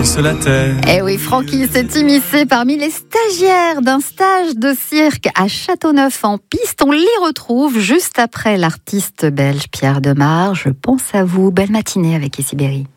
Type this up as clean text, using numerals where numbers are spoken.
sur la terre. Eh oui, Francky s'est immiscé parmi les stagiaires d'un stage de cirque à Châteauneuf en piste. On l'y retrouve juste après l'artiste belge Pierre Demar. Je pense à vous. Belle matinée avec Issy Berry.